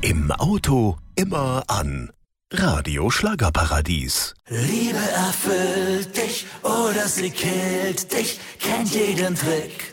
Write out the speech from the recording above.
Im Auto immer an. Radio Schlagerparadies. Liebe erfüllt dich oder sie killt dich, kennt jeden Trick.